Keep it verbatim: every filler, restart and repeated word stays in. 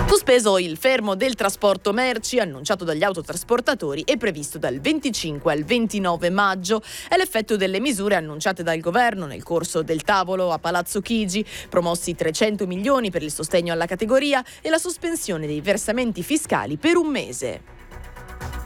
Sospeso il fermo del trasporto merci annunciato dagli autotrasportatori e previsto dal venticinque al ventinove maggio. È l'effetto delle misure annunciate dal governo nel corso del tavolo a Palazzo Chigi, promossi trecento milioni per il sostegno alla categoria e la sospensione dei versamenti fiscali per un mese.